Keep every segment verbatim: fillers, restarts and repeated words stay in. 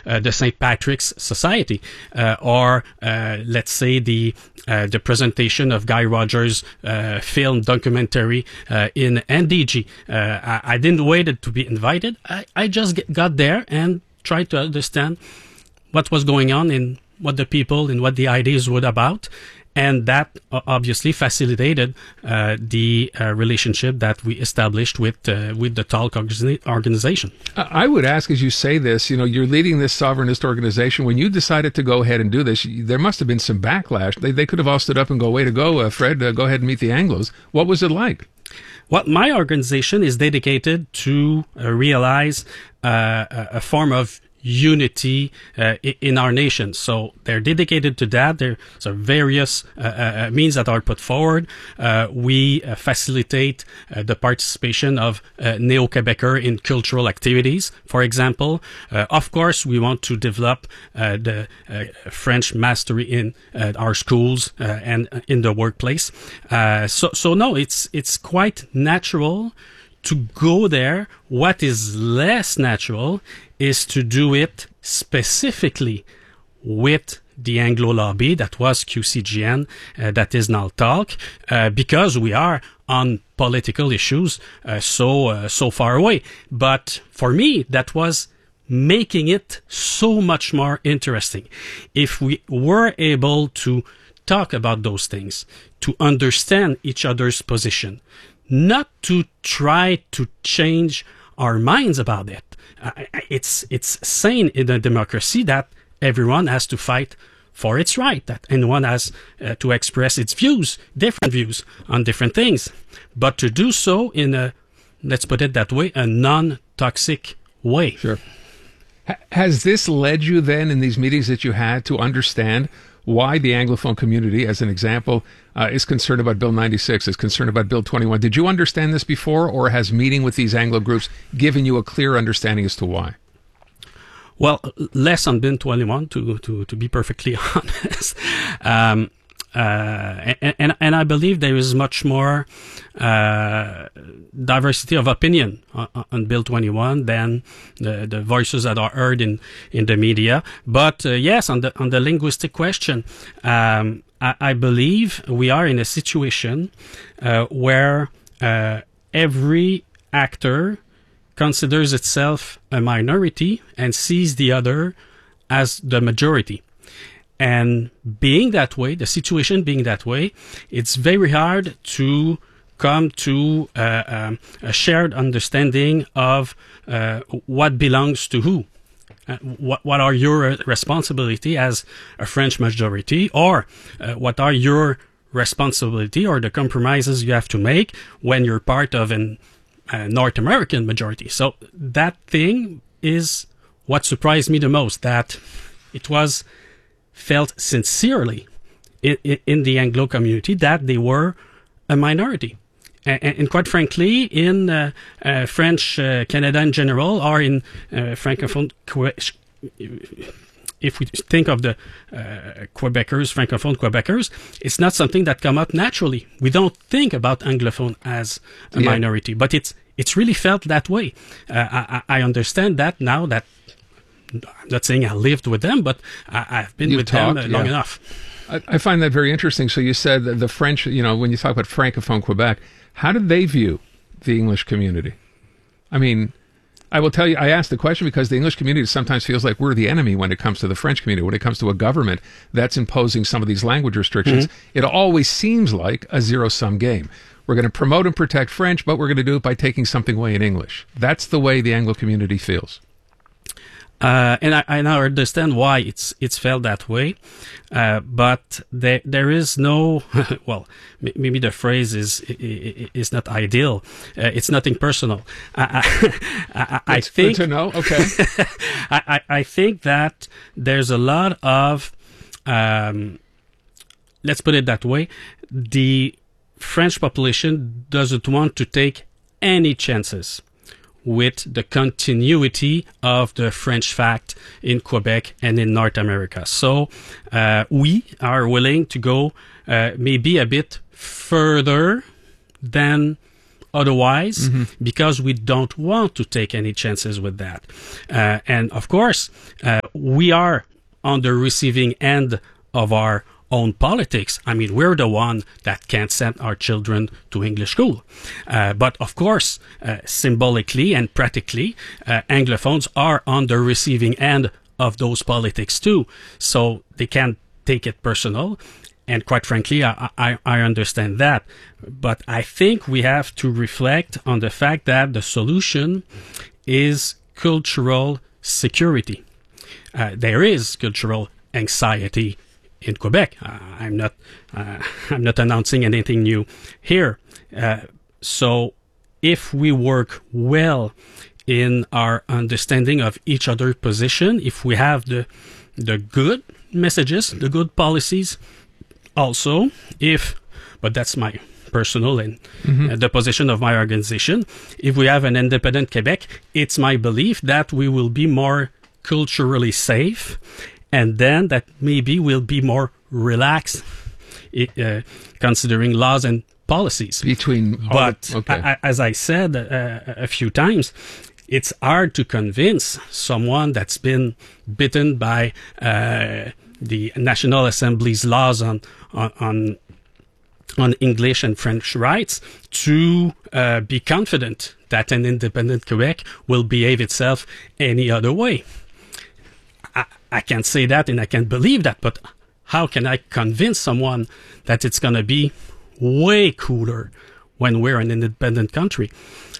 uh, the Saint Patrick's Society, uh, or uh, let's say the uh, the presentation of Guy Rogers' uh, film documentary uh, in N D G. Uh, I, I didn't wait to be invited. I, I just get, got there and tried to understand what was going on and what the people and what the ideas were about. And that uh, obviously facilitated uh, the uh, relationship that we established with uh, with the Talk organization. I would ask, as you say this, you know, you're leading this sovereignist organization. When you decided to go ahead and do this, there must have been some backlash. They they could have all stood up and go, "Way to go, uh, Fred! Uh, go ahead and meet the Anglos." What was it like? Well, my organization is dedicated to uh, realize uh, a, a form of unity uh, in our nation. So they're dedicated to that. There's are various uh, uh, means that are put forward. Uh, we uh, facilitate uh, the participation of uh, Neo-Quebecers in cultural activities, for example. Uh, of course, we want to develop uh, the uh, French mastery in uh, our schools uh, and in the workplace. Uh, so, so no, it's it's quite natural to go there. What is less natural is to do it specifically with the Anglo lobby that was Q C G N, uh, that is now Talk, uh, because we are on political issues uh, so uh, so far away. But for me, that was making it so much more interesting. If we were able to talk about those things, to understand each other's position, not to try to change our minds about it. Uh, it's it's sane in a democracy that everyone has to fight for its right, that anyone has uh, to express its views, different views on different things, but to do so in a, let's put it that way, a non-toxic way. Sure. H- has this led you then in these meetings that you had to understand why the Anglophone community, as an example, uh, is concerned about Bill ninety-six, is concerned about Bill twenty-one? Did you understand this before, or has meeting with these Anglo groups given you a clear understanding as to why? Well, less on Bill twenty-one, to, to, to be perfectly honest. Um, uh, and, and, and I believe there is much more uh, diversity of opinion on, on Bill twenty-one than the, the voices that are heard in, in the media. But uh, yes, on the on the linguistic question, um, I, I believe we are in a situation uh, where uh, every actor considers itself a minority and sees the other as the majority. And being that way, the situation being that way, it's very hard to come to uh, um, a shared understanding of uh, what belongs to who. Uh, what what are your responsibility as a French majority, or uh, what are your responsibility or the compromises you have to make when you're part of an uh, North American majority. So that thing is what surprised me the most, that it was felt sincerely in, in, in the Anglo community that they were a minority. And, and quite frankly, in uh, uh, French uh, Canada in general, or in uh, Francophone, if we think of the uh, Quebecers, Francophone Quebecers, it's not something that come up naturally. We don't think about Anglophone as a yeah. minority, but it's it's really felt that way. Uh, I, I understand that now that, I'm not saying I lived with them, but I, I've been You've with talked, them uh, long yeah. enough. I, I find that very interesting. So you said that the French, you know, when you talk about Francophone Quebec, how did they view the English community? I mean, I will tell you, I asked the question because the English community sometimes feels like we're the enemy when it comes to the French community, when it comes to a government that's imposing some of these language restrictions. Mm-hmm. It always seems like a zero-sum game. We're going to promote and protect French, but we're going to do it by taking something away in English. That's the way the Anglo community feels. Uh, and I, I now understand why it's it's felt that way, uh, but there there is no well, m- maybe the phrase is is not ideal. Uh, it's nothing personal. I, I, I, I think good to know. Okay, I, I I think that there's a lot of um, let's put it that way. The French population doesn't want to take any chances with the continuity of the French fact in Quebec and in North America. So uh, we are willing to go uh, maybe a bit further than otherwise, mm-hmm. because we don't want to take any chances with that. Uh, and of course, uh, we are on the receiving end of our own politics. I mean, we're the one that can't send our children to English school. Uh, but of course, uh, symbolically and practically, uh, Anglophones are on the receiving end of those politics too. So they can't take it personal. And quite frankly, I, I, I understand that. But I think we have to reflect on the fact that the solution is cultural security. Uh, there is cultural anxiety in Quebec. Uh, I'm not, uh, I'm not announcing anything new here. Uh, so if we work well in our understanding of each other's position, if we have the, the good messages, the good policies, also, if, but that's my personal and mm-hmm. uh, the position of my organization, if we have an independent Quebec, it's my belief that we will be more culturally safe, and then that maybe we'll be more relaxed uh, considering laws and policies. Between, but the, okay. I, as I said uh, a few times, it's hard to convince someone that's been bitten by uh, the National Assembly's laws on on on, on English and French rights to uh, be confident that an independent Quebec will behave itself any other way. I, I can't say that and I can't believe that, but how can I convince someone that it's going to be way cooler when we're an independent country?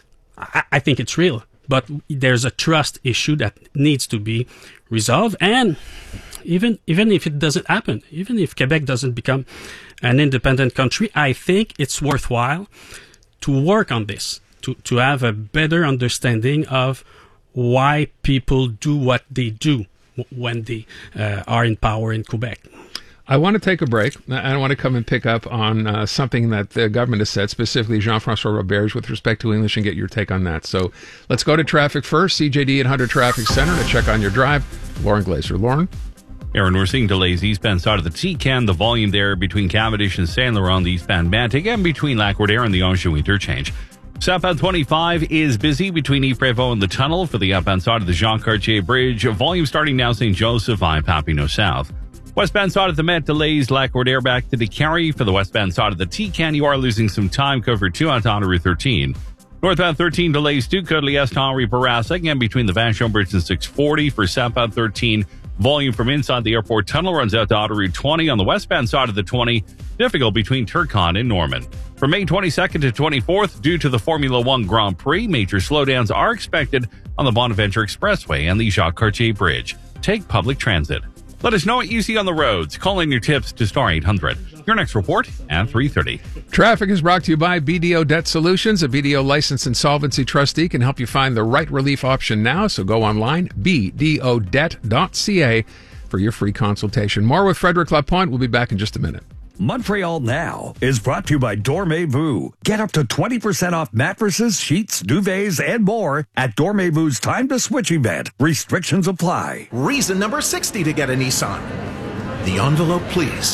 I, I think it's real, but there's a trust issue that needs to be resolved. And even even if it doesn't happen, even if Quebec doesn't become an independent country, I think it's worthwhile to work on this, to, to have a better understanding of why people do what they do when they uh, are in power in Quebec. I want to take a break. I want to come and pick up on uh, something that the government has said, specifically Jean-François Roberge, with respect to English, and get your take on that. So let's go to traffic first. C J D eight hundred Traffic Center to check on your drive. Lauren Glazer. Lauren? Aaron, we're seeing delays eastbound side of the T-Can. The volume there between Cavendish and Saint Laurent, the eastbound Mantic, and between Lac-Roder and the Anjou interchange. Southbound twenty-five is busy between Yves Prévost and the tunnel for the outbound side of the Jean Cartier Bridge. Volume starting now Saint Joseph, I Papineau South. Westbound side of the Met delays Lac-Roder back to the Carry. For the westbound side of the T-Can, you are losing some time. Cover two on Route thirteen. Northbound thirteen delays to Côte-Liest, Henri Bourassa, again between the Vachon Bridge and six forty. For southbound thirteen, volume from inside the airport tunnel runs out to Autoroute twenty. On the westbound side of the twenty, difficult between Turcotte and Norman. From May twenty-second to twenty-fourth, due to the Formula One Grand Prix, major slowdowns are expected on the Bonaventure Expressway and the Jacques Cartier Bridge. Take public transit. Let us know what you see on the roads. Call in your tips to star eight hundred. Your next report at three thirty. Traffic is brought to you by B D O Debt Solutions. A B D O licensed insolvency trustee can help you find the right relief option now. So go online, b d o debt dot c a, for your free consultation. More with Frederic Lapointe. We'll be back in just a minute. Montreal Now is brought to you by Dormez-vous. Get up to twenty percent off mattresses, sheets, duvets, and more at Dormez-vou's Time to Switch event. Restrictions apply. Reason number sixty to get a Nissan. The envelope, please.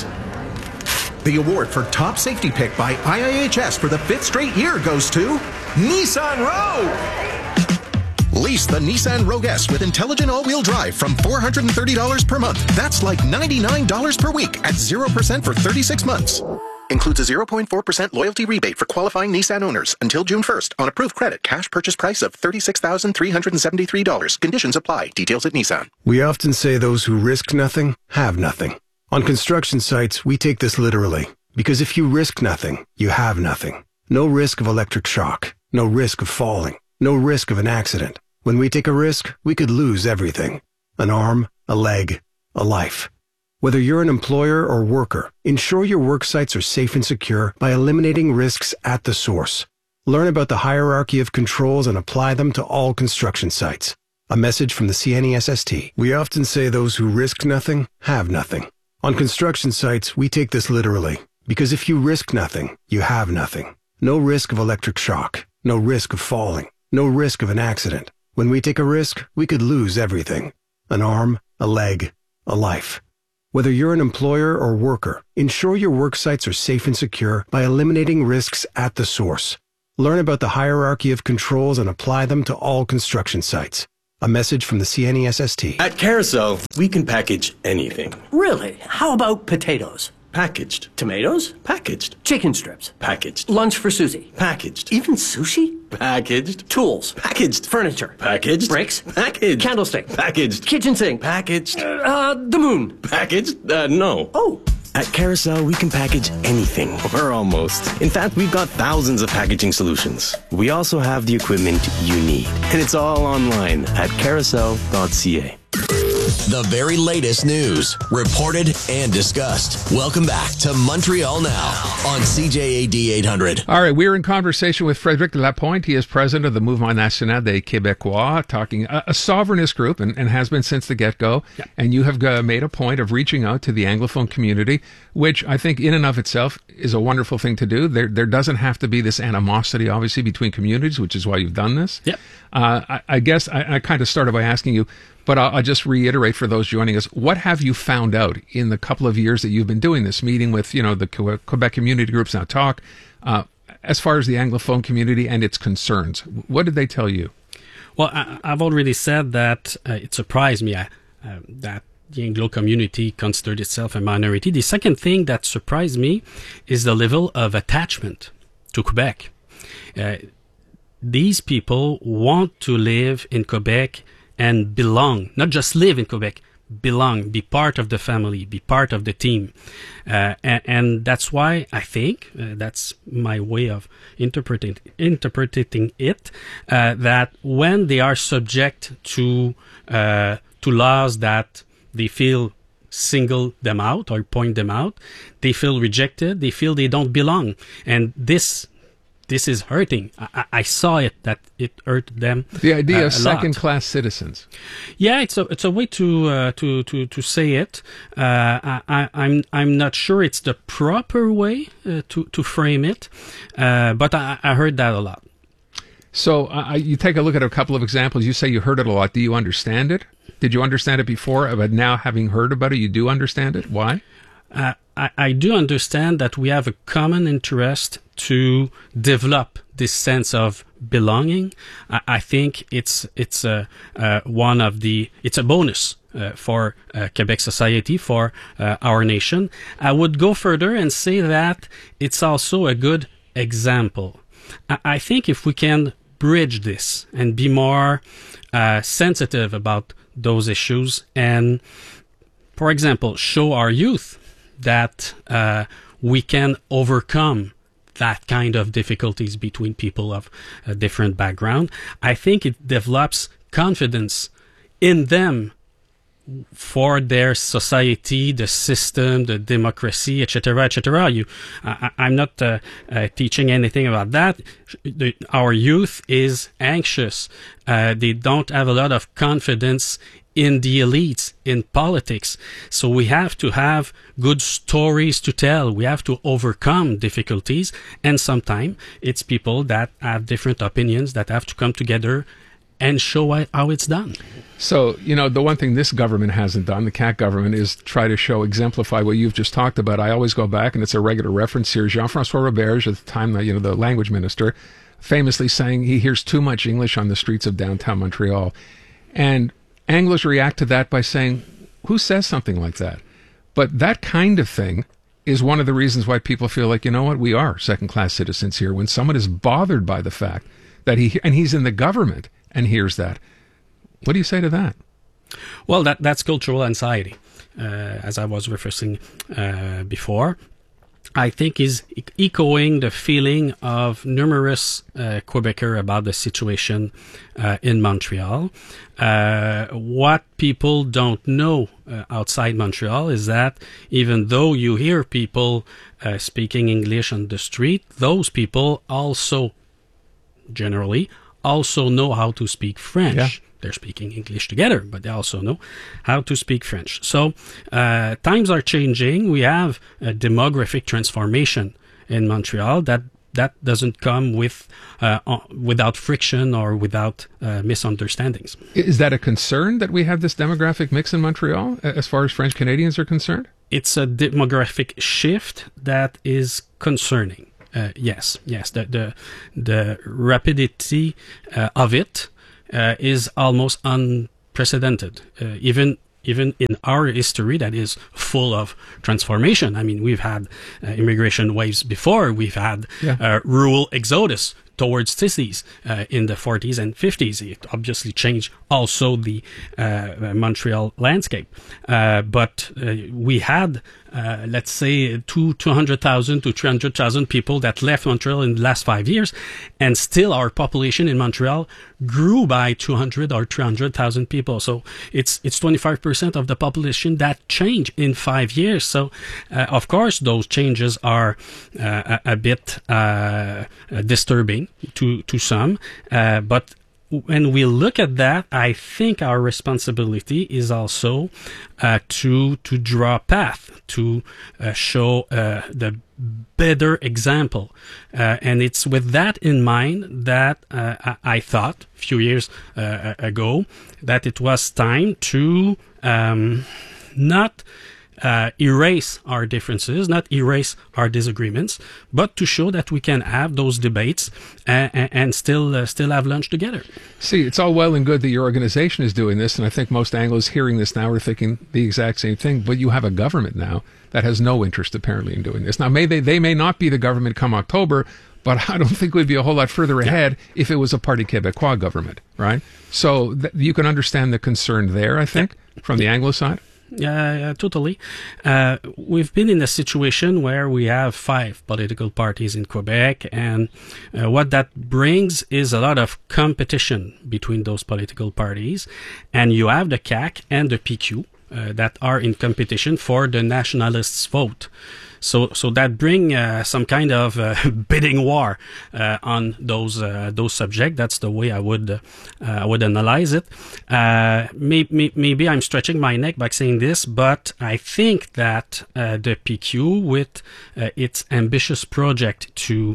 The award for top safety pick by I I H S for the fifth straight year goes to Nissan Rogue. Lease the Nissan Rogue S with intelligent all-wheel drive from four hundred thirty dollars per month. That's like ninety-nine dollars per week at zero percent for thirty-six months. Includes a zero point four percent loyalty rebate for qualifying Nissan owners until June first on approved credit. Cash purchase price of thirty-six thousand three hundred seventy-three dollars. Conditions apply. Details at Nissan. We often say those who risk nothing have nothing. On construction sites, we take this literally. Because if you risk nothing, you have nothing. No risk of electric shock. No risk of falling. No risk of an accident. When we take a risk, we could lose everything. An arm, a leg, a life. Whether you're an employer or worker, ensure your work sites are safe and secure by eliminating risks at the source. Learn about the hierarchy of controls and apply them to all construction sites. A message from the C N E S S T. We often say those who risk nothing have nothing. On construction sites, we take this literally. Because if you risk nothing, you have nothing. No risk of electric shock. No risk of falling. No risk of an accident. When we take a risk, we could lose everything. An arm, a leg, a life. Whether you're an employer or worker, ensure your work sites are safe and secure by eliminating risks at the source. Learn about the hierarchy of controls and apply them to all construction sites. A message from the C N E S S T. At Carousel, we can package anything. Really? How about potatoes? Packaged. Tomatoes? Packaged. Chicken strips? Packaged. Lunch for Susie? Packaged. Even sushi? Packaged. Tools? Packaged. Furniture? Packaged. Bricks? Packaged. Candlestick? Packaged. Kitchen sink? Packaged. Uh, the moon? Packaged? Uh, no. Oh. At Carousel, we can package anything, or almost. In fact, we've got thousands of packaging solutions. We also have the equipment you need. And it's all online at carousel dot c a. The very latest news, reported and discussed. Welcome back to Montreal Now on C J A D eight hundred. All right, we're in conversation with Frédéric Lapointe. He is president of the Mouvement National des Québécois, talking a, a sovereignist group, and, and has been since the get-go. Yeah. And you have uh, made a point of reaching out to the Anglophone community, which I think in and of itself is a wonderful thing to do. There there doesn't have to be this animosity, obviously, between communities, which is why you've done this. Yeah. Uh, I, I guess I, I kind of started by asking you, but I'll, I'll just reiterate for those joining us, what have you found out in the couple of years that you've been doing this, meeting with, you know, the Quebec community groups Now Talk, uh, as far as the Anglophone community and its concerns? What did they tell you? Well, I, I've already said that uh, it surprised me uh, uh, that the Anglo community considered itself a minority. The second thing that surprised me is the level of attachment to Quebec. Uh, these people want to live in Quebec and belong, not just live in Quebec, belong, be part of the family, be part of the team. Uh, and, and that's why I think, uh, that's my way of interpreting, interpreting it, uh, that when they are subject to, uh, to laws that they feel single them out or point them out, they feel rejected, they feel they don't belong. And this This is hurting. I, I saw it, that it hurt them. The idea uh, of second-class citizens. Yeah, it's a it's a way to uh, to to to say it. Uh, I, I, I'm I'm not sure it's the proper way uh, to to frame it, uh, but I, I heard that a lot. So uh, you take a look at a couple of examples. You say you heard it a lot. Do you understand it? Did you understand it before? But now, having heard about it, you do understand it. Why? Uh, I, I do understand that we have a common interest to develop this sense of belonging. I, I think it's it's a uh, uh, one of the it's a bonus uh, for uh, Quebec society, for uh, our nation. I would go further and say that it's also a good example. I, I think if we can bridge this and be more uh, sensitive about those issues, and, for example, show our youth that uh, we can overcome that kind of difficulties between people of a different background, I think it develops confidence in them for their society, the system, the democracy, et cetera, et cetera. You, I, I'm not uh, uh, teaching anything about that. The, our youth is anxious. Uh, they don't have a lot of confidence in the elites, in politics. So we have to have good stories to tell. We have to overcome difficulties. And sometimes it's people that have different opinions that have to come together and show how it's done. So, you know, the one thing this government hasn't done, the C A Q government, is try to show, exemplify what you've just talked about. I always go back, and it's a regular reference here. Jean-François Roberge, at the time, you know, the language minister, famously saying he hears too much English on the streets of downtown Montreal. And Anglos react to that by saying, who says something like that? But that kind of thing is one of the reasons why people feel like, you know what, we are second-class citizens here. When someone is bothered by the fact that he, and he's in the government and hears that, what do you say to that? Well, that that's cultural anxiety, uh, as I was referencing uh, before. I think is e- echoing the feeling of numerous uh, Quebecers about the situation uh, in Montreal. Uh, what people don't know uh, outside Montreal is that even though you hear people uh, speaking English on the street, those people also, generally, also know how to speak French. Yeah. They're speaking English together, but they also know how to speak French. So uh, times are changing. We have a demographic transformation in Montreal that that doesn't come with uh, without friction or without uh, misunderstandings. Is that a concern that we have this demographic mix in Montreal as far as French Canadians are concerned? It's a demographic shift that is concerning. Uh, yes, yes. The the, the rapidity uh, of it uh, is almost unprecedented. Uh, even even in our history that is full of transformation. I mean, we've had uh, immigration waves before. We've had Yeah. uh, rural exodus towards cities uh, in the forties and fifties. It obviously changed also the uh, Montreal landscape. Uh, but uh, we had, uh, let's say, two, 200,000 to three hundred thousand people that left Montreal in the last five years, and still our population in Montreal grew by two hundred or three hundred thousand people. So it's it's twenty-five percent of the population that changed in five years. So, uh, of course, those changes are uh, a, a bit uh, disturbing to to some, uh, but when we look at that, I think our responsibility is also uh, to to draw a path, to uh, show uh, the better example, uh, and it's with that in mind that uh, I, I thought a few years uh, ago that it was time to um, not Uh, erase our differences, not erase our disagreements, but to show that we can have those debates and, and still uh, still have lunch together. See, it's all well and good that your organization is doing this, and I think most Anglos hearing this now are thinking the exact same thing, but you have a government now that has no interest apparently in doing this. Now, may they, they may not be the government come October, but I don't think we'd be a whole lot further ahead yeah. if it was a Parti Québécois government, right? So th- you can understand the concern there, I think, yeah. from the Anglo side. Yeah, uh, totally. Uh, we've been in a situation where we have five political parties in Quebec, and uh, what that brings is a lot of competition between those political parties. And you have the C A Q and the P Q uh, that are in competition for the nationalists' vote. So, so that bring uh, some kind of uh, bidding war uh, on those uh, those subjects. That's the way I would uh, I would analyze it. Uh, may, may, maybe I'm stretching my neck by saying this, but I think that uh, the P Q, with uh, its ambitious project to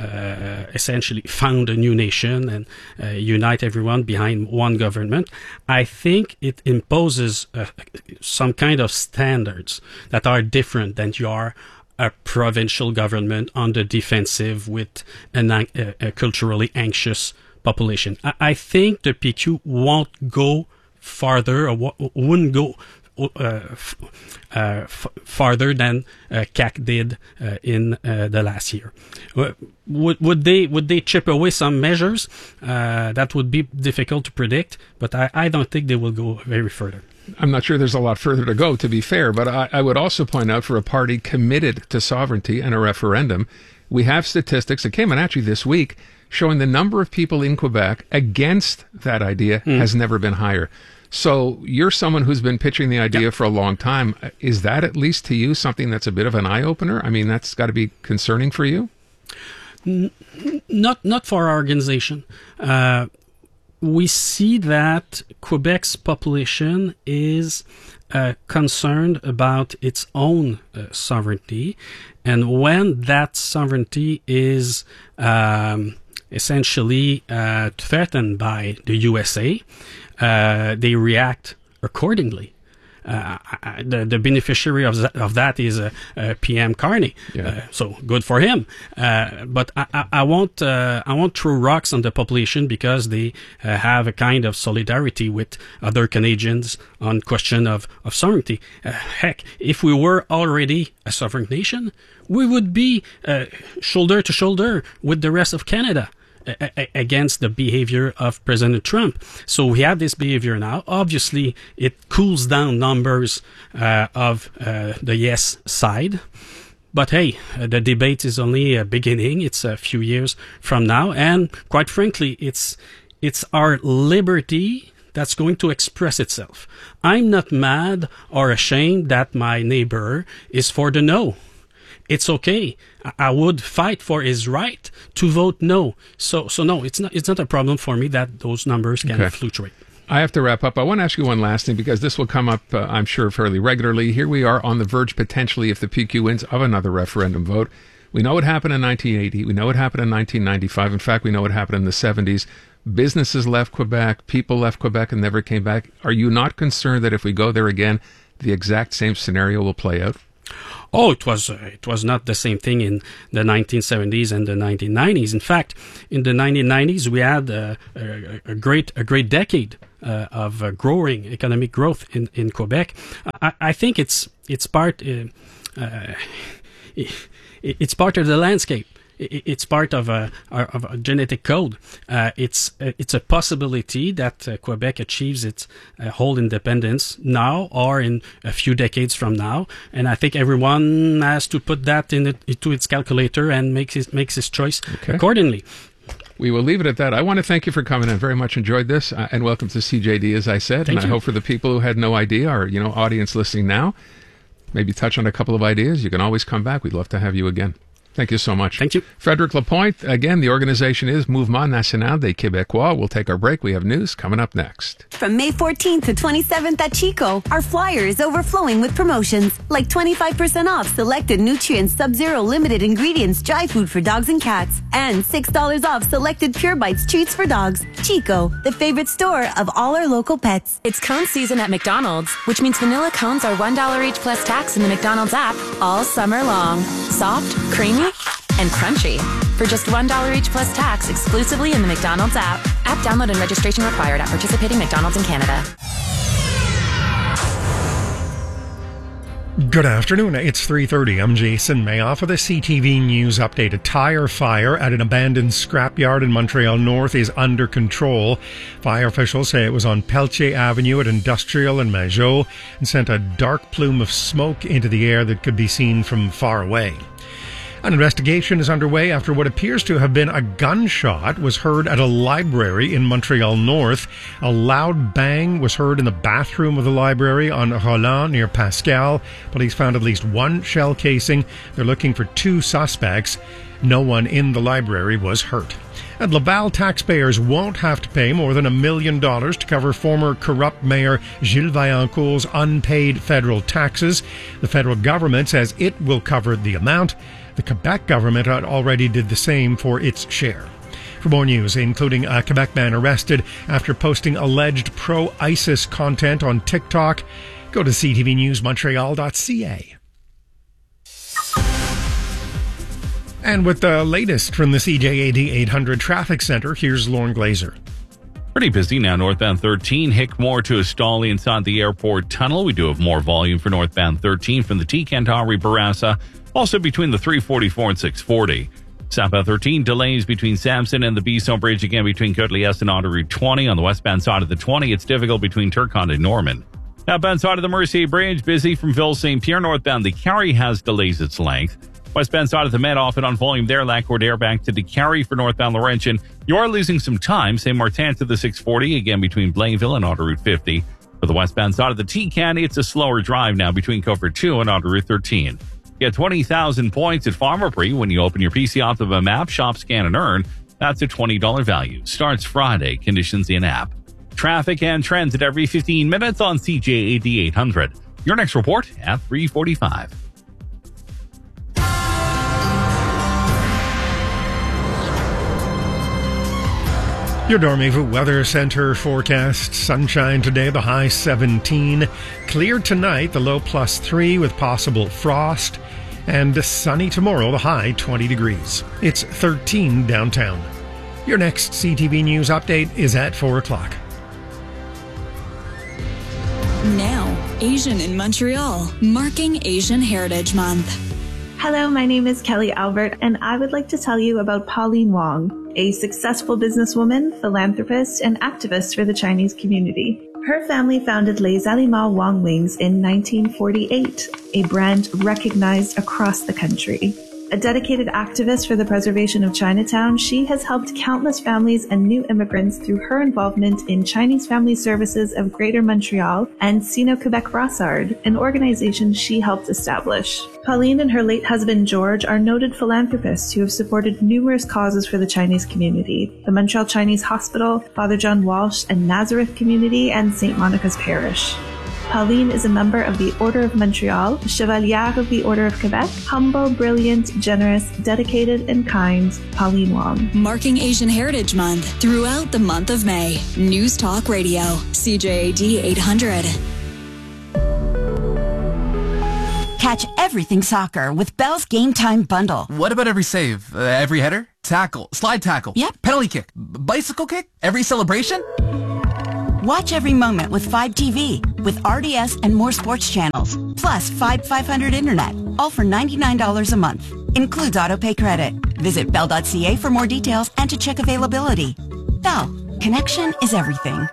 uh, essentially found a new nation and uh, unite everyone behind one government, I think it imposes uh, some kind of standards that are different than your a provincial government on the defensive with an, a, a culturally anxious population. I, I think the P Q won't go farther or w- wouldn't go uh, f- uh, f- farther than uh, C A Q did uh, in uh, the last year. Uh, would would they would they chip away some measures? Uh, that would be difficult to predict, but I, I don't think they will go very further. I'm not sure there's a lot further to go, to be fair, but I, I would also point out for a party committed to sovereignty and a referendum, we have statistics that came out actually this week showing the number of people in Quebec against that idea mm. has never been higher. So you're someone who's been pitching the idea yep. for a long time. Is that, at least to you, something that's a bit of an eye-opener? I mean, that's got to be concerning for you? N- not, not for our organization. Uh, we see that Quebec's population is uh, concerned about its own uh, sovereignty. And when that sovereignty is um, essentially uh, threatened by the U S A, uh, they react accordingly. Uh, the, the beneficiary of, that, of that is uh, uh, P M Carney, yeah. uh, so good for him. Uh, but I, I, I won't uh, I won't throw rocks on the population because they uh, have a kind of solidarity with other Canadians on question of of sovereignty. Uh, heck, if we were already a sovereign nation, we would be uh, shoulder to shoulder with the rest of Canada against the behavior of President Trump. So we have this behavior now. Obviously, it cools down numbers uh, of uh, the yes side. But hey, uh, the debate is only a beginning. It's a few years from now. And quite frankly, it's it's our liberty that's going to express itself. I'm not mad or ashamed that my neighbor is for the no. It's okay. I would fight for his right to vote no. So, so no, it's not. It's not a problem for me that those numbers can okay. fluctuate. I have to wrap up. I want to ask you one last thing because this will come up, uh, I'm sure, fairly regularly. Here we are on the verge, potentially, if the P Q wins, of another referendum vote. We know what happened in nineteen eighty. We know what happened in nineteen ninety-five. In fact, we know what happened in the seventies. Businesses left Quebec. People left Quebec and never came back. Are you not concerned that if we go there again, the exact same scenario will play out? Oh, it was uh, it was not the same thing in the nineteen seventies and the nineteen nineties. In fact, in the nineteen nineties, we had uh, a, a great a great decade uh, of uh, growing economic growth in, in Quebec. I, I think it's it's part uh, uh, it, it's part of the landscape. It's part of a, of a genetic code. Uh, it's it's a possibility that uh, Quebec achieves its uh, whole independence now or in a few decades from now. And I think everyone has to put that in it, into its calculator and makes his, makes his choice okay. accordingly. We will leave it at that. I want to thank you for coming in. Very much enjoyed this. Uh, and welcome to C J D, as I said. Thank and you. I hope for the people who had no idea or, you know, audience listening now, maybe touch on a couple of ideas. You can always come back. We'd love to have you again. Thank you so much. Thank you. Frederic Lapointe. Again, the organization is Mouvement National des Québécois. We'll take our break. We have news coming up next. From May fourteenth to twenty-seventh at Chico, our flyer is overflowing with promotions like twenty-five percent off selected Nutrients Sub-Zero limited ingredients dry food for dogs and cats, and six dollars off selected Pure Bites treats for dogs. Chico, the favorite store of all our local pets. It's cone season at McDonald's, which means vanilla cones are one dollar each plus tax in the McDonald's app all summer long. Soft, creamy, and crunchy. For just one dollar each plus tax exclusively in the McDonald's app. App download and registration required at participating McDonald's in Canada. Good afternoon. It's three thirty. I'm Jason Mayoff with a C T V News update. A tire fire at an abandoned scrapyard in Montreal North is under control. Fire officials say it was on Pelletier Avenue at Industrial and Majot and sent a dark plume of smoke into the air that could be seen from far away. An investigation is underway after what appears to have been a gunshot was heard at a library in Montreal North. A loud bang was heard in the bathroom of the library on Roland near Pascal. Police found at least one shell casing. They're looking for two suspects. No one in the library was hurt. And Laval taxpayers won't have to pay more than a million dollars to cover former corrupt Mayor Gilles Vaillancourt's unpaid federal taxes. The federal government says it will cover the amount. The Quebec government already did the same for its share. For more news, including a Quebec man arrested after posting alleged pro-ISIS content on TikTok, go to c t v news montreal dot c a. And with the latest from the C J A D eight hundred Traffic Center, here's Lauren Glazer. Pretty busy now, northbound thirteen, Hickmore to Estali inside the airport tunnel. We do have more volume for northbound thirteen from the T. Centauri Barassa, also between the three forty-four and six forty. Southbound thirteen, delays between Sampson and the Bisson Bridge, again between Côte-Liesse and Autoroute twenty. On the westbound side of the twenty, it's difficult between Turcotte and Norman. Outbound side of the Mercier Bridge, busy from Ville Saint Pierre. Northbound, the Carrie has delays its length. Westbound side of the Met, off and on volume there. Lac-Cordaire back to the Carrie for northbound Laurentian. You are losing some time. Saint Martin to the six forty, again between Blainville and Autoroute fifty. For the westbound side of the T-Can, it's a slower drive now between Cofer two and Autoroute thirteen. Get twenty thousand points at Pharmaprix when you open your P C Optimum app, shop, scan, and earn. That's a twenty dollars value. Starts Friday. Conditions in app. Traffic and trends at every fifteen minutes on C J A D eight hundred. Your next report at three forty-five. Your Dormez-vous Weather Center forecast. Sunshine today, the high seventeen. Clear tonight, the low plus three with possible frost. And sunny tomorrow, the high twenty degrees. It's thirteen downtown. Your next C T V News update is at four o'clock. Now, Asian in Montreal, marking Asian Heritage Month. Hello, my name is Kelly Albert, and I would like to tell you about Pauline Wong, a successful businesswoman, philanthropist, and activist for the Chinese community. Her family founded Les Aliments Wong Wings in nineteen forty-eight, a brand recognized across the country. A dedicated activist for the preservation of Chinatown, she has helped countless families and new immigrants through her involvement in Chinese Family Services of Greater Montreal and Sino-Quebec Brossard, an organization she helped establish. Pauline and her late husband George are noted philanthropists who have supported numerous causes for the Chinese community: the Montreal Chinese Hospital, Father John Walsh and Nazareth Community, and Saint Monica's Parish. Pauline is a member of the Order of Montreal, Chevalier of the Order of Quebec, humble, brilliant, generous, dedicated, and kind, Pauline Wong. Marking Asian Heritage Month throughout the month of May. News Talk Radio, C J A D eight hundred. Catch everything soccer with Bell's Game Time Bundle. What about every save? Uh, every header? Tackle? Slide tackle? Yep. Penalty kick? B- bicycle kick? Every celebration? Watch every moment with five T V with R D S and more sports channels. Plus five five hundred internet. All for ninety-nine dollars a month. Includes autopay credit. Visit bell dot c a for more details and to check availability. Bell. Connection is everything.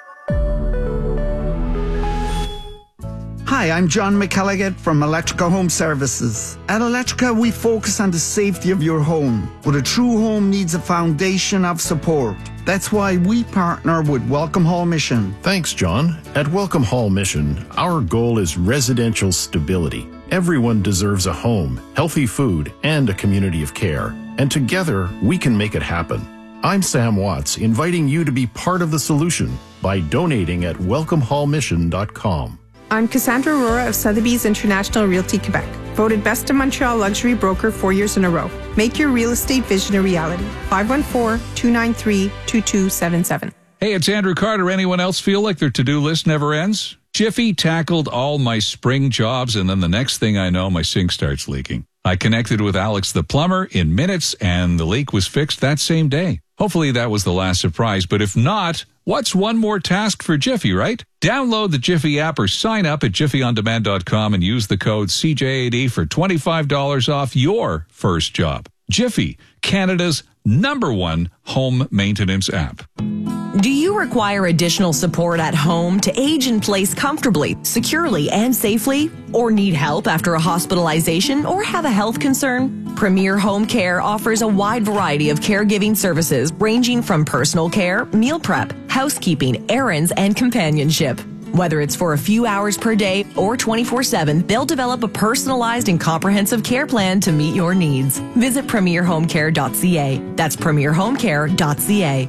Hi, I'm John McElligott from Electrica Home Services. At Electrica, we focus on the safety of your home, but a true home needs a foundation of support. That's why we partner with Welcome Hall Mission. Thanks, John. At Welcome Hall Mission, our goal is residential stability. Everyone deserves a home, healthy food, and a community of care. And together, we can make it happen. I'm Sam Watts, inviting you to be part of the solution by donating at welcome hall mission dot com. I'm Cassandra Aurora of Sotheby's International Realty Quebec, voted Best in Montreal Luxury Broker four years in a row. Make your real estate vision a reality. five one four, two nine three, two two seven seven. Hey, it's Andrew Carter. Anyone else feel like their to-do list never ends? Jiffy tackled all my spring jobs, and then the next thing I know, my sink starts leaking. I connected with Alex the plumber in minutes, and the leak was fixed that same day. Hopefully that was the last surprise, but if not, what's one more task for Jiffy, right? Download the Jiffy app or sign up at jiffy on demand dot com and use the code C J A D for twenty-five dollars off your first job. Jiffy, Canada's number one home maintenance app. Do you require additional support at home to age in place comfortably, securely, and safely? Or need help after a hospitalization or have a health concern? Premier Home Care offers a wide variety of caregiving services ranging from personal care, meal prep, housekeeping, errands, and companionship. Whether it's for a few hours per day or twenty-four seven, they'll develop a personalized and comprehensive care plan to meet your needs. Visit premier home care dot c a. That's premier home care dot c a.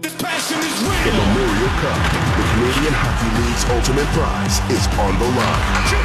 The Memorial Cup, the Canadian Hockey League's ultimate prize, is on the line.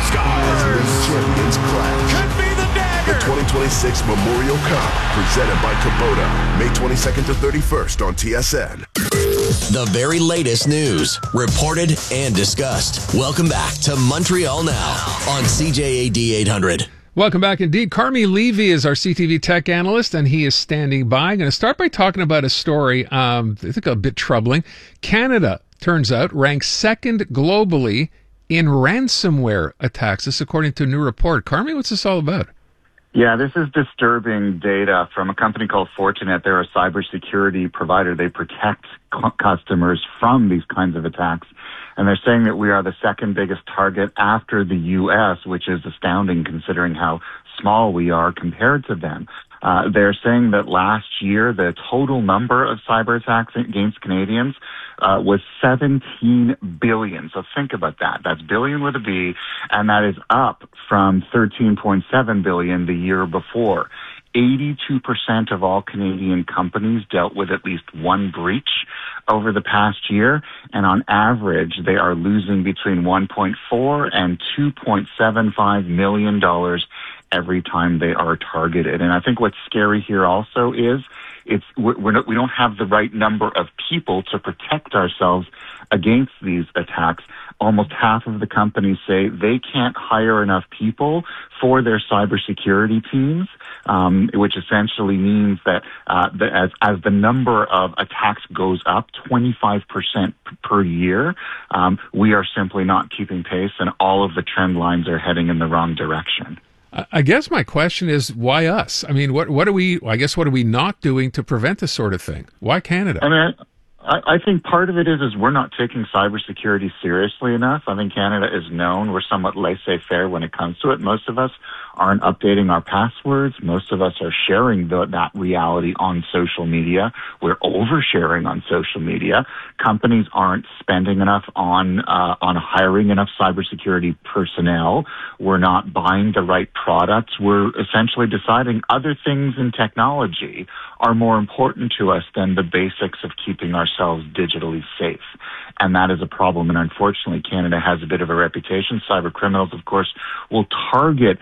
As many champions clash. Could be the dagger. The twenty twenty-six Memorial Cup, presented by Kubota, May twenty-second to thirty-first on T S N. The very latest news, reported and discussed. Welcome back to Montreal Now on C J A D eight hundred. Welcome back indeed. Carmi Levy is our C T V tech analyst, and he is standing by. I'm going to start by talking about a story, um, I think a bit troubling. Canada, turns out, ranks second globally in ransomware attacks. This according to a new report. Carmi, what's this all about? Yeah, this is disturbing data from a company called Fortinet. They're a cybersecurity provider. They protect cu- customers from these kinds of attacks. And they're saying that we are the second biggest target after the U S, which is astounding considering how small we are compared to them. Uh, they're saying that last year, the total number of cyber attacks against Canadians uh, was seventeen billion. So think about that. That's billion with a B, and that is up from thirteen point seven billion the year before. eighty-two percent of all Canadian companies dealt with at least one breach over the past year, and on average, they are losing between one point four and two point seven five million dollars every time they are targeted. And I think what's scary here also is it's we're not, we don't have the right number of people to protect ourselves against these attacks. Almost half of the companies say they can't hire enough people for their cybersecurity teams, um, which essentially means that uh, the, as, as the number of attacks goes up twenty-five percent per year, um, we are simply not keeping pace, and all of the trend lines are heading in the wrong direction. I guess my question is, why us? I mean, what what are we, I guess, what are we not doing to prevent this sort of thing? Why Canada? I mean, I, I think part of it is, is we're not taking cybersecurity seriously enough. I think Canada is known. We're somewhat laissez-faire when it comes to it. Most of us aren't updating our passwords. Most of us are sharing the, that reality on social media. We're oversharing on social media. Companies aren't spending enough on uh, on hiring enough cybersecurity personnel. We're not buying the right products. We're essentially deciding other things in technology are more important to us than the basics of keeping ourselves digitally safe. And that is a problem. And unfortunately, Canada has a bit of a reputation. Cyber criminals, of course, will target those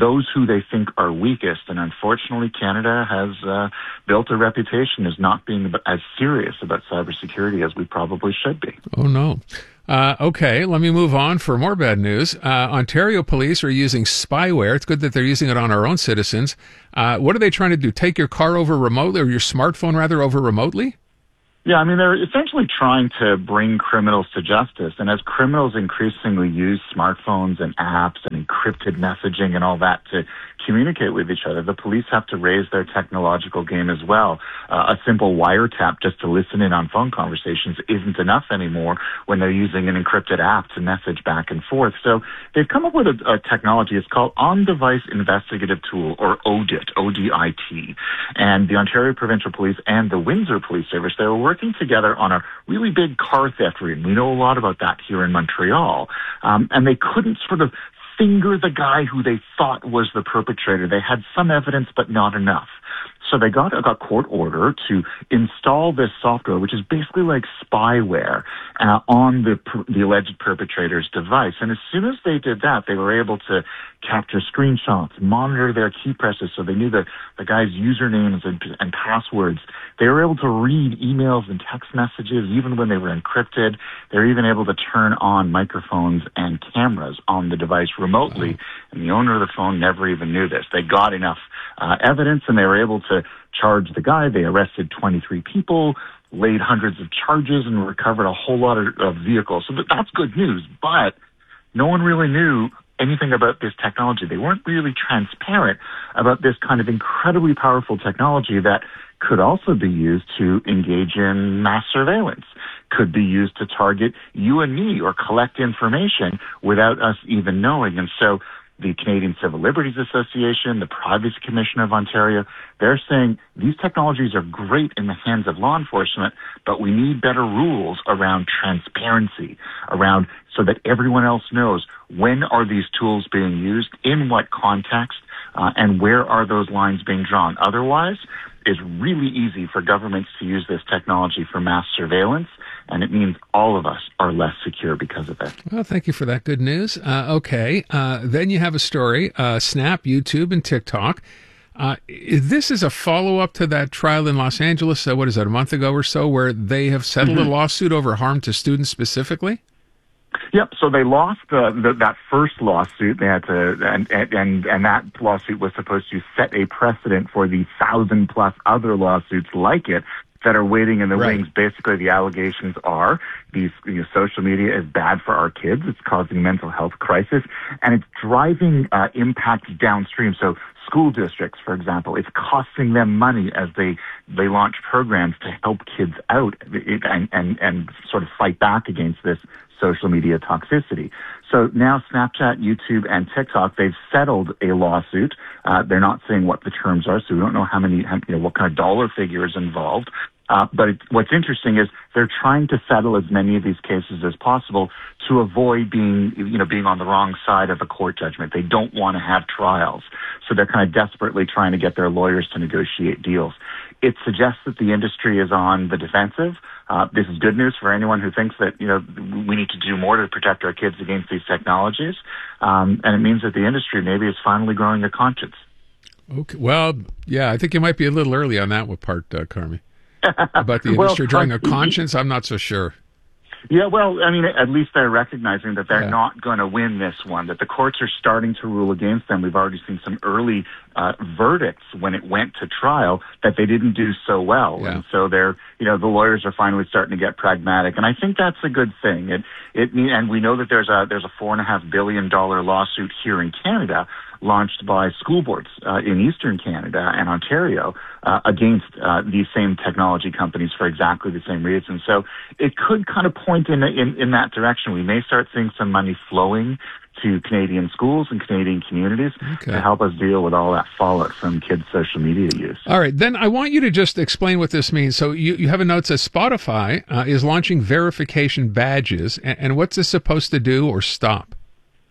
those who they think are weakest. And unfortunately, Canada has uh, built a reputation as not being as serious about cybersecurity as we probably should be. Oh, no. Uh, okay, let me move on for more bad news. Uh, Ontario police are using spyware. It's good that they're using it on our own citizens. Uh, what are they trying to do? Take your car over remotely, or your smartphone rather, over remotely? Yeah, I mean, they're essentially trying to bring criminals to justice. And as criminals increasingly use smartphones and apps and encrypted messaging and all that to communicate with each other, the police have to raise their technological game as well. Uh, a simple wiretap just to listen in on phone conversations isn't enough anymore when they're using an encrypted app to message back and forth. So they've come up with a, a technology. It's called On-Device Investigative Tool, or O D I T, O D I T. And the Ontario Provincial Police and the Windsor Police Service, they were working together on a really big car theft ring. We know a lot about that here in Montreal. Um, and they couldn't sort of finger the guy who they thought was the perpetrator. They had some evidence, but not enough. So they got a court order to install this software, which is basically like spyware, uh, on the the alleged perpetrator's device. And as soon as they did that, they were able to capture screenshots, monitor their key presses, so they knew the, the guy's usernames and, and passwords. They were able to read emails and text messages, even when they were encrypted. They were even able to turn on microphones and cameras on the device remotely, and the owner of the phone never even knew this. They got enough uh, evidence, and they were able to charge the guy. They arrested twenty-three people, laid hundreds of charges, and recovered a whole lot of, of vehicles. So that's good news, but no one really knew anything about this technology. They weren't really transparent about this kind of incredibly powerful technology that could also be used to engage in mass surveillance, could be used to target you and me or collect information without us even knowing. And so the Canadian Civil Liberties Association, the Privacy Commission of Ontario, they're saying these technologies are great in the hands of law enforcement, but we need better rules around transparency, around so that everyone else knows when are these tools being used, in what context, uh, and where are those lines being drawn. Otherwise, it's really easy for governments to use this technology for mass surveillance, and it means all of us are less secure because of it. Well, thank you for that good news. Uh, okay, uh, then you have a story, uh, Snap, YouTube, and TikTok. Uh, this is a follow-up to that trial in Los Angeles, uh, what is that, a month ago or so, where they have settled mm-hmm. a lawsuit over harm to students specifically? Yep. So they lost uh, the, that first lawsuit. They had to, and, and and that lawsuit was supposed to set a precedent for the thousand plus other lawsuits like it that are waiting in the right. wings. Basically, the allegations are these you know, social media is bad for our kids. It's causing mental health crisis, and it's driving uh, impact downstream. So school districts, for example, it's costing them money as they they launch programs to help kids out and and, and sort of fight back against this social media toxicity. So now Snapchat, YouTube, and TikTok, they've settled a lawsuit. Uh, they're not saying what the terms are, so we don't know how many, how, you know, what kind of dollar figure is involved. Uh, but it, what's interesting is they're trying to settle as many of these cases as possible to avoid being, you know, being on the wrong side of a court judgment. They don't want to have trials. So they're kind of desperately trying to get their lawyers to negotiate deals. It suggests that the industry is on the defensive. Uh, this is good news for anyone who thinks that, you know, we need to do more to protect our kids against these technologies. Um, and it means that the industry maybe is finally growing a conscience. Okay. Well, yeah, I think you might be a little early on that part, uh, Carmi. About the industry well, drawing a conscience, I'm not so sure. Yeah, well, I mean, at least they're recognizing that they're yeah. not going to win this one, that the courts are starting to rule against them. We've already seen some early uh, verdicts when it went to trial that they didn't do so well. Yeah. And so they're, you know, the lawyers are finally starting to get pragmatic. And I think that's a good thing. It, it, and we know that there's a, there's a four and a half billion dollar lawsuit here in Canada launched by school boards uh, in Eastern Canada and Ontario uh, against uh, these same technology companies for exactly the same reasons. So it could kind of point in, in in that direction. We may start seeing some money flowing to Canadian schools and Canadian communities okay. to help us deal with all that fallout from kids' social media use. All right, then I want you to just explain what this means. So you, you have a note that says Spotify uh, is launching verification badges, and, and what's this supposed to do or stop?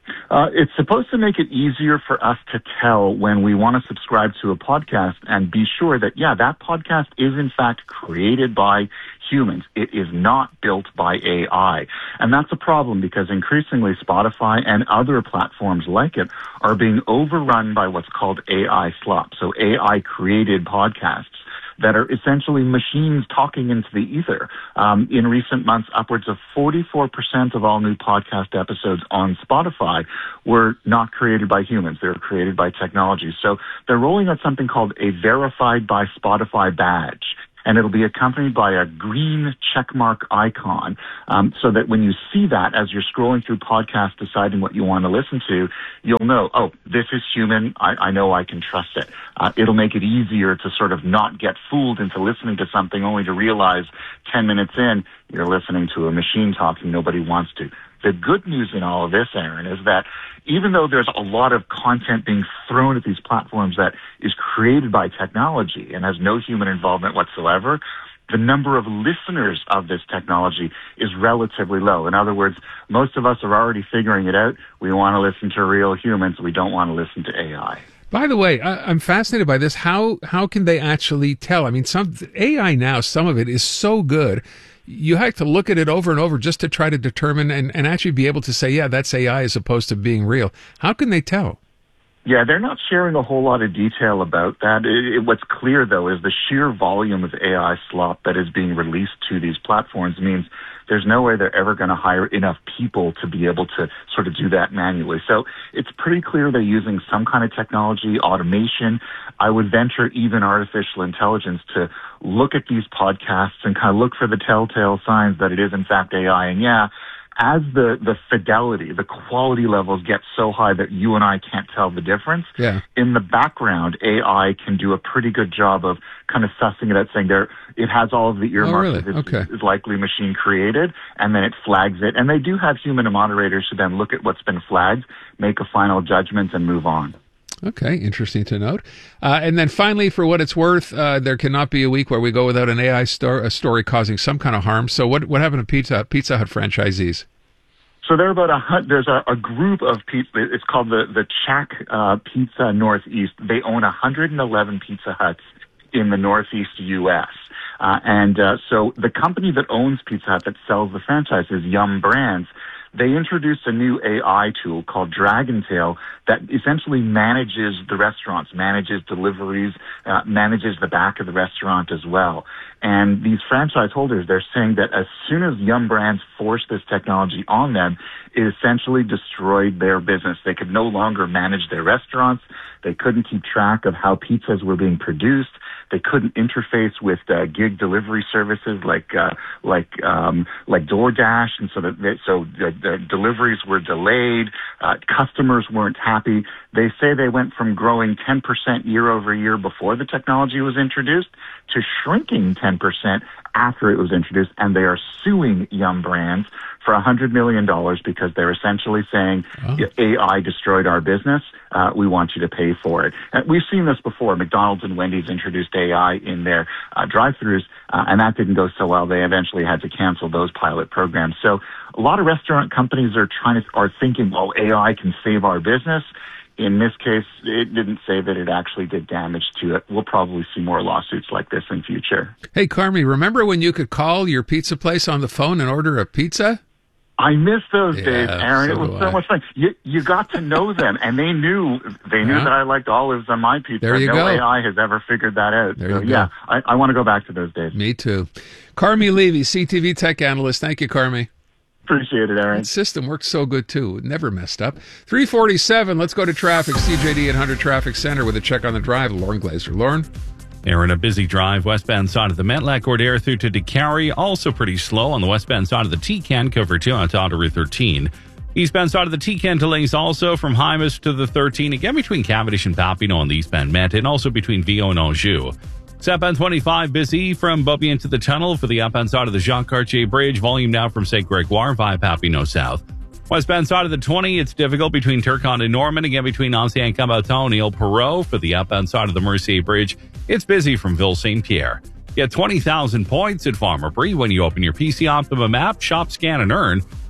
Uh, it's supposed to make it easier for us to tell when we want to subscribe to a podcast and be sure that, yeah, that podcast is in fact created by humans. It is not built by A I. And that's a problem because increasingly Spotify and other platforms like it are being overrun by what's called A I slop. So A I created podcasts that are essentially machines talking into the ether. Um, in recent months, upwards of forty-four percent of all new podcast episodes on Spotify were not created by humans. They were created by technology. So they're rolling out something called a Verified by Spotify badge. And it'll be accompanied by a green checkmark icon, um, so that when you see that as you're scrolling through podcasts deciding what you want to listen to, you'll know, oh, this is human. I, I know I can trust it. Uh, it'll make it easier to sort of not get fooled into listening to something only to realize ten minutes in you're listening to a machine talking nobody wants to. The good news in all of this, Aaron, is that even though there's a lot of content being thrown at these platforms that is created by technology and has no human involvement whatsoever, the number of listeners of this technology is relatively low. In other words, most of us are already figuring it out. We want to listen to real humans. We don't want to listen to A I. By the way, I, I'm fascinated by this. How how can they actually tell? I mean, some A I now, some of it is so good. You have to look at it over and over just to try to determine and, and actually be able to say, yeah, that's A I as opposed to being real. How can they tell? Yeah, they're not sharing a whole lot of detail about that. It, it, what's clear, though, is the sheer volume of A I slop that is being released to these platforms means there's no way they're ever going to hire enough people to be able to sort of do that manually. So it's pretty clear they're using some kind of technology, automation. I would venture even artificial intelligence to look at these podcasts and kind of look for the telltale signs that it is in fact A I. And yeah, as the, the fidelity, the quality levels get so high that you and I can't tell the difference, yeah. in the background, A I can do a pretty good job of kind of sussing it out, saying there it has all of the earmarks oh, really? that it's, okay. it's likely machine created, and then it flags it. And they do have human moderators who then look at what's been flagged, make a final judgment, and move on. Okay, interesting to note. Uh, and then finally, for what it's worth, uh, there cannot be a week where we go without an A I stor- a story causing some kind of harm. So what what happened to Pizza Pizza Hut franchisees? So there are about a hun- there's a, a group of pizza. It's called the the Chack uh, Pizza Northeast. They own one hundred eleven Pizza Huts in the Northeast U S Uh, and uh, so the company that owns Pizza Hut that sells the franchise is Yum Brands. They introduced a new A I tool called Dragontail that essentially manages the restaurants, manages deliveries, uh, manages the back of the restaurant as well. And these franchise holders, they're saying that as soon as Yum Brands forced this technology on them, it essentially destroyed their business. They could no longer manage their restaurants. They couldn't keep track of how pizzas were being produced. They couldn't interface with uh, gig delivery services like uh, like um, like DoorDash, and so that they, so the, the deliveries were delayed. Uh, customers weren't happy. They say they went from growing ten percent year over year before the technology was introduced to shrinking ten percent after it was introduced, and they are suing Yum Brands for one hundred million dollars because they're essentially saying oh. A I destroyed our business. Uh, we want you to pay for it. And we've seen this before. McDonald's and Wendy's introduced A I in their uh, drive-thrus, uh, and that didn't go so well. They eventually had to cancel those pilot programs. So a lot of restaurant companies are trying to are thinking, well, A I can save our business. In this case, it didn't say that it actually did damage to it. We'll probably see more lawsuits like this in future. Hey, Carmi, remember when you could call your pizza place on the phone and order a pizza? I miss those yeah, days, Aaron. So it was so I. much fun. You you got to know them, and they knew they knew yeah. that I liked olives on my pizza. There you no go. A I has ever figured that out. There so, you yeah, go. I, I want to go back to those days. Me too. Carmi Levy, C T V tech analyst. Thank you, Carmi. Appreciate it, Aaron. That system works so good, too. It never messed up. three forty-seven, let's go to traffic. C J D eight hundred Traffic Center with a check on the drive. Lauren Glazer. Lauren? Aaron, a busy drive westbound side of the Metlac-Gordere through to DeCarry. Also pretty slow on the westbound side of the T-Can, cover two on to Route thirteen. Eastbound side of the T-Can delays also from Hymas to the thirteen, again between Cavendish and Papineau on the eastbound Met, and also between Viau and Anjou. Southbound twenty-five busy from Beaubien to the tunnel for the upbound side of the Jacques-Cartier Bridge. Volume now from Saint Gregoire via Papineau South. Westbound side of the twenty, it's difficult between Turcotte and Norman, again between Ancien Caboton and Ile Perrot. For the upbound side of the Mercier Bridge, it's busy from Ville Saint Pierre. Get twenty thousand points at Farmer Brie when you open your P C Optimum app, shop, scan, and earn.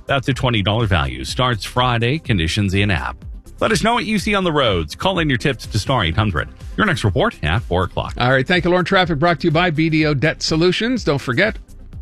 That's a twenty dollars value. Starts Friday. Conditions in app. Let us know what you see on the roads. Call in your tips to star eight hundred. Your next report at four o'clock. All right. Thank you, Lauren. Traffic brought to you by B D O Debt Solutions. Don't forget,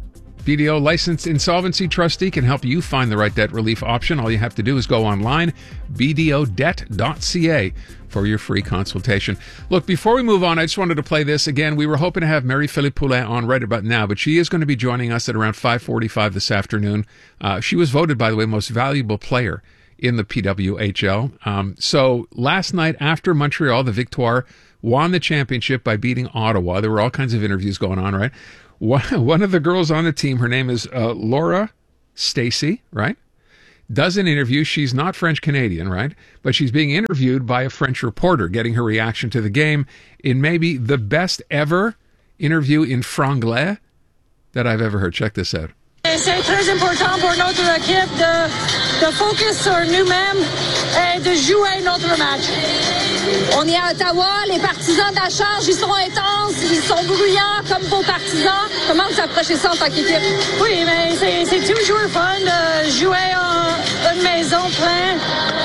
B D O licensed insolvency trustee can help you find the right debt relief option. All you have to do is go online, b d o debt dot c a, for your free consultation. Look, before we move on, I just wanted to play this again. We were hoping to have Marie-Philippe Poulin on right about now, but she is going to be joining us at around five forty-five this afternoon. Uh, she was voted, by the way, most valuable player in the P W H L. Um, so last night after Montreal, the Victoire won the championship by beating Ottawa. There were all kinds of interviews going on, right? One of the girls on the team, her name is uh, Laura Stacey, right? Does an interview. She's not French-Canadian, right? But she's being interviewed by a French reporter, getting her reaction to the game in maybe the best ever interview in franglais that I've ever heard. Check this out. C'est très important pour notre équipe de, de focus sur nous-mêmes et de jouer notre match. On est à Ottawa, les partisans de la charge, ils sont intenses, ils sont bruyants comme vos partisans. Comment vous approchez ça en tant qu'équipe? Oui, mais c'est, c'est toujours fun de jouer en une maison pleine.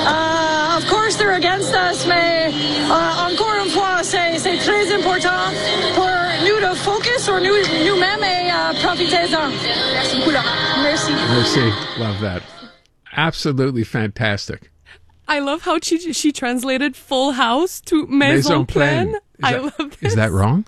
Uh, of course, they're against us, mais uh, encore une fois, c'est, c'est très important pour nous de focus sur nous, nous-mêmes et uh, profitez-en. Merci beaucoup, Laurent. Merci. Merci. Love that. Absolutely fantastic. I love how she she translated Full House to Maison, Maison Pleine. Pleine. Is I that, love this. Is that wrong?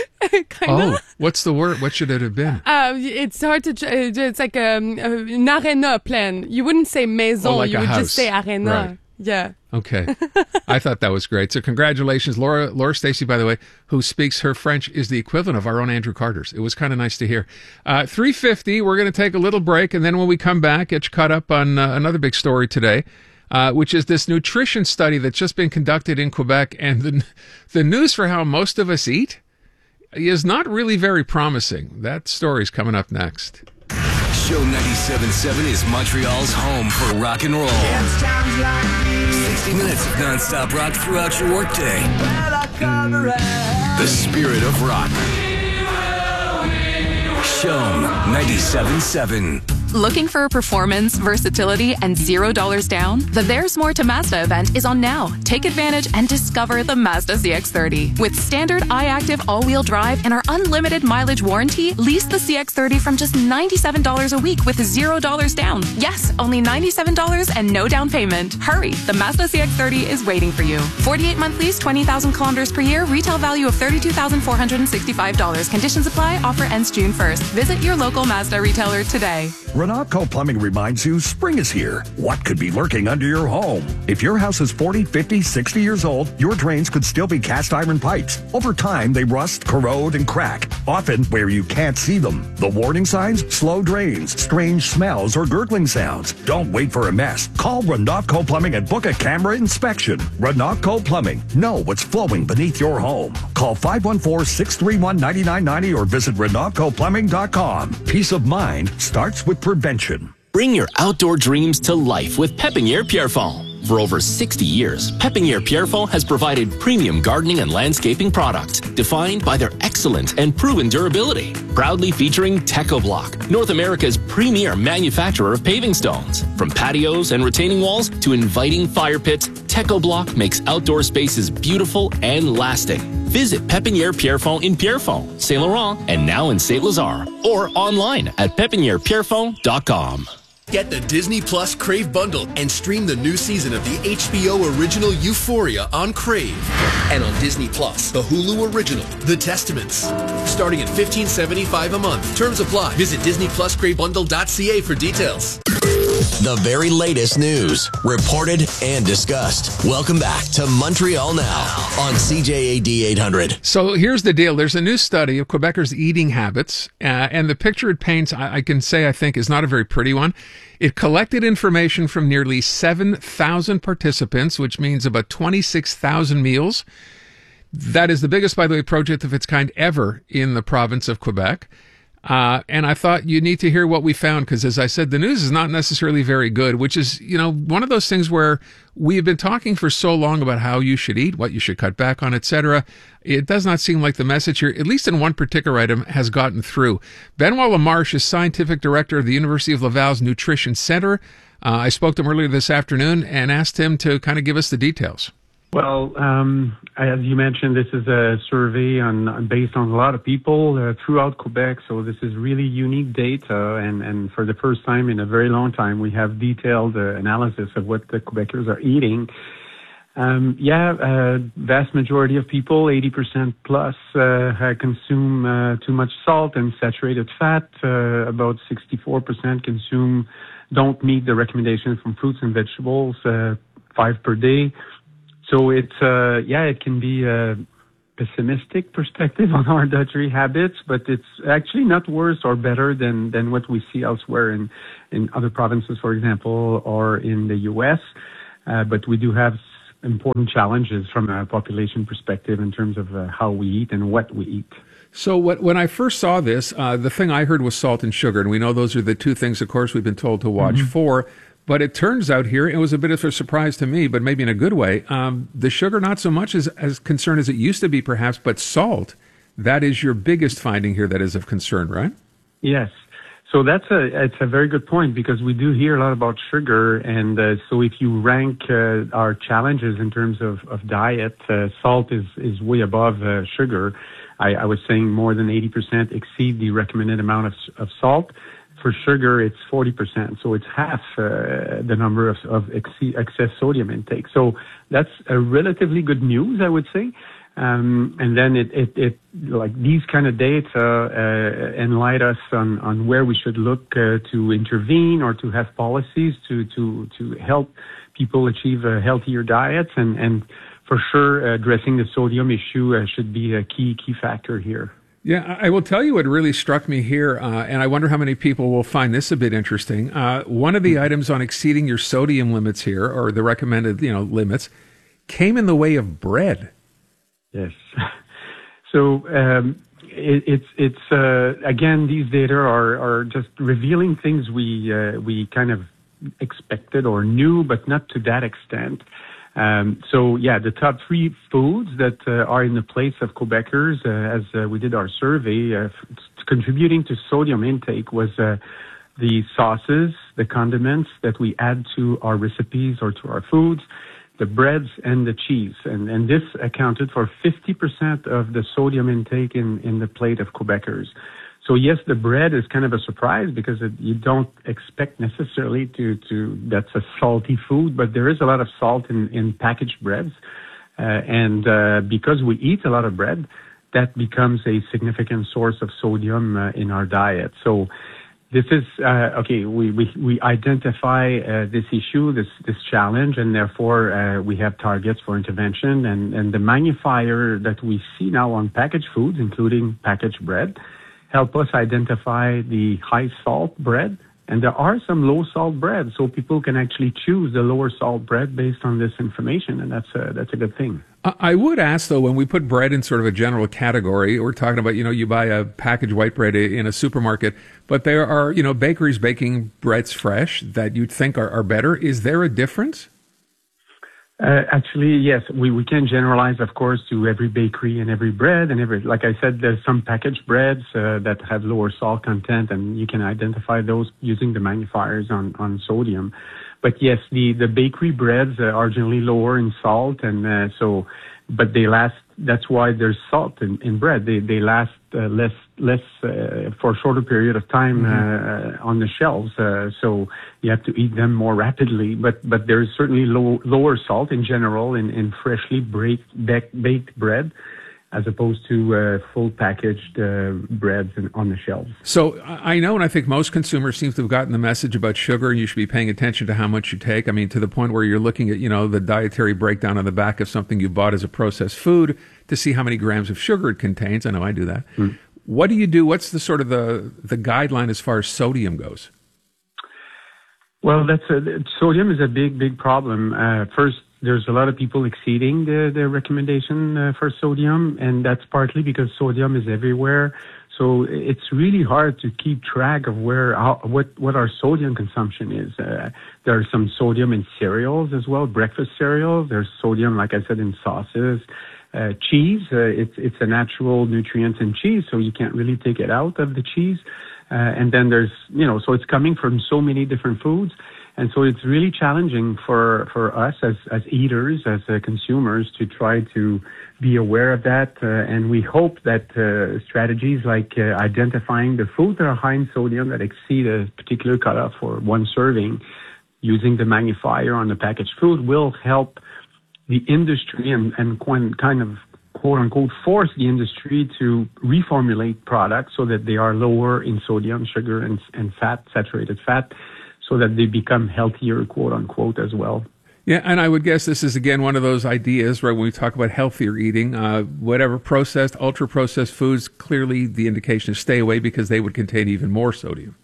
Kinda. Oh, what's the word? What should it have been? Uh, it's hard to. It's like um, uh, an arena plein. You wouldn't say maison. Oh, like you a would house. just say arena. Right. Yeah. Okay. I thought that was great. So congratulations, Laura. Laura Stacey, by the way, who speaks her French is the equivalent of our own Andrew Carter's. It was kind of nice to hear. Uh, three fifty, we're going to take a little break. And then when we come back, get you caught up on uh, another big story today, uh, which is this nutrition study that's just been conducted in Quebec. And the, the news for how most of us eat is not really very promising. That story's coming up next. Show ninety-seven point seven is Montreal's home for rock and roll. sixty minutes of non-stop rock throughout your workday. The spirit of rock. Show ninety-seven point seven. Looking for performance, versatility, and zero dollars down? The There's More to Mazda event is on now. Take advantage and discover the Mazda C X thirty. With standard iActive all-wheel drive and our unlimited mileage warranty, lease the C X thirty from just ninety-seven dollars a week with zero dollars down. Yes, only ninety-seven dollars and no down payment. Hurry, the Mazda C X thirty is waiting for you. forty-eight month lease, twenty thousand kilometers per year, retail value of thirty-two thousand four hundred sixty-five dollars. Conditions apply, offer ends June first. Visit your local Mazda retailer today. Renatco Plumbing reminds you spring is here. What could be lurking under your home? If your house is forty, fifty, sixty years old, your drains could still be cast iron pipes. Over time, they rust, corrode, and crack, often where you can't see them. The warning signs? Slow drains, strange smells, or gurgling sounds. Don't wait for a mess. Call Renatco Plumbing and book a camera inspection. Renatco Plumbing. Know what's flowing beneath your home. Call five one four, six three one, nine nine nine zero or visit renatco plumbing dot com. Peace of mind starts with prevention. Bring your outdoor dreams to life with Pépinière Pierrefonds. For over sixty years, Pépinière Pierrefonds has provided premium gardening and landscaping products defined by their excellent and proven durability. Proudly featuring TechoBlock, North America's premier manufacturer of paving stones. From patios and retaining walls to inviting fire pits, TechoBlock makes outdoor spaces beautiful and lasting. Visit Pépinière Pierrefonds in Pierrefonds, Saint Laurent, and now in Saint Lazare, or online at pépinière pierrefonds dot com. Get the Disney Plus Crave bundle and stream the new season of the H B O original Euphoria on Crave. And on Disney Plus, the Hulu original, The Testaments. Starting at fifteen seventy-five a month. Terms apply. Visit disney plus crave bundle dot c a for details. The very latest news, reported and discussed. Welcome back to Montreal Now on C J A D eight hundred. So here's the deal. There's a new study of Quebecers' eating habits, uh, and the picture it paints, I, I can say, I think, is not a very pretty one. It collected information from nearly seven thousand participants, which means about twenty-six thousand meals. That is the biggest, by the way, project of its kind ever in the province of Quebec. Uh, and I thought you need to hear what we found because, as I said, the news is not necessarily very good, which is, you know, one of those things where we have been talking for so long about how you should eat, what you should cut back on, et cetera. It does not seem like the message here, at least in one particular item, has gotten through. Benoit Lamarche is scientific director of the University of Laval's Nutrition Center. Uh, I spoke to him earlier this afternoon and asked him to kind of give us the details. Well, um, as you mentioned, this is a survey on based on a lot of people uh, throughout Quebec, so this is really unique data, and, and for the first time in a very long time, we have detailed uh, analysis of what the Quebecers are eating. Um, yeah, uh, vast majority of people, eighty percent plus, uh, consume uh, too much salt and saturated fat. Uh, about sixty-four percent consume, don't meet the recommendation from fruits and vegetables, uh, five per day. So it's, uh, yeah, it can be a pessimistic perspective on our dietary habits, but it's actually not worse or better than, than what we see elsewhere in, in other provinces, for example, or in the U S. Uh, but we do have important challenges from a population perspective in terms of uh, how we eat and what we eat. So what, when I first saw this, uh, the thing I heard was salt and sugar, and we know those are the two things, of course, we've been told to watch mm-hmm. for. But it turns out here, it was a bit of a surprise to me, but maybe in a good way, um, the sugar not so much as, as concerned as it used to be perhaps, but salt, that is your biggest finding here that is of concern, right? Yes. So that's a, it's a very good point because we do hear a lot about sugar. And uh, so if you rank uh, our challenges in terms of, of diet, uh, salt is, is way above uh, sugar. I, I was saying more than eighty percent exceed the recommended amount of, of salt. For sugar, it's forty percent, so it's half uh, the number of, of ex- excess sodium intake. So that's a relatively good news, I would say. Um, and then it, it, it, like these kind of data uh, enlighten us on, on where we should look uh, to intervene or to have policies to, to, to help people achieve uh, healthier diets. And, and for sure, addressing the sodium issue uh, should be a key, key factor here. Yeah, I will tell you what really struck me here, uh, and I wonder how many people will find this a bit interesting. Uh, one of the items on exceeding your sodium limits here, or the recommended, you know, limits, came in the way of bread. Yes. So um, it, it's it's uh, again, these data are are just revealing things we uh, we kind of expected or knew, but not to that extent. Um, so yeah, the top three foods that uh, are in the place of Quebecers, uh, as uh, we did our survey, uh, f- contributing to sodium intake was uh, the sauces, the condiments that we add to our recipes or to our foods, the breads and the cheese. And, and this accounted for fifty percent of the sodium intake in, in the plate of Quebecers. So yes, the bread is kind of a surprise because it, you don't expect necessarily to, to, that's a salty food, but there is a lot of salt in, in packaged breads. Uh, and, uh, because we eat a lot of bread, that becomes a significant source of sodium uh, in our diet. So this is, uh, okay, we, we, we identify uh, this issue, this, this challenge, and therefore uh, we have targets for intervention. And, and the magnifier that we see now on packaged foods, including packaged bread, help us identify the high salt bread. And there are some low salt bread, so people can actually choose the lower salt bread based on this information, and that's a, that's a good thing. I would ask, though, when we put bread in sort of a general category, we're talking about, you know, you buy a packaged white bread in a supermarket, but there are, you know, bakeries baking breads fresh that you'd think are, are better. Is there a difference? Uh, actually, yes, we, we can generalize, of course, to every bakery and every bread and every, like I said, there's some packaged breads uh, that have lower salt content, and you can identify those using the magnifiers on, on sodium. But yes, the, the bakery breads uh, are generally lower in salt, and uh, so, but they last, that's why there's salt in, in bread. They, they last uh, less, less uh, for a shorter period of time mm-hmm. uh, on the shelves. Uh, so you have to eat them more rapidly. But, but there's certainly low, lower salt in general in, in freshly baked, baked, baked bread, as opposed to uh, full packaged uh, breads on the shelves. So I know, and I think most consumers seem to have gotten the message about sugar, and you should be paying attention to how much you take. I mean, to the point where you're looking at, you know, the dietary breakdown on the back of something you bought as a processed food to see how many grams of sugar it contains. I know I do that. Mm. What do you do? What's the sort of the, the guideline as far as sodium goes? Well, that's a, sodium is a big, big problem. Uh, first, there's a lot of people exceeding the, the recommendation uh, for sodium, and that's partly because sodium is everywhere. So it's really hard to keep track of where how, what what our sodium consumption is. Uh, there's some sodium in cereals as well, breakfast cereals. There's sodium, like I said, in sauces. Uh, cheese, uh, it's it's a natural nutrient in cheese, so you can't really take it out of the cheese. Uh, and then there's, you know, so it's coming from so many different foods. And so it's really challenging for, for us as, as eaters, as uh, consumers, to try to be aware of that. Uh, and we hope that uh, strategies like uh, identifying the foods that are high in sodium that exceed a particular cutoff for one serving, using the magnifier on the packaged food, will help the industry and, and kind of quote unquote force the industry to reformulate products so that they are lower in sodium, sugar, and, and fat, saturated fat, so that they become healthier, quote unquote, as well. Yeah, and I would guess this is, again, one of those ideas, right, when we talk about healthier eating, uh, whatever processed, ultra-processed foods, clearly the indication is stay away because they would contain even more sodium.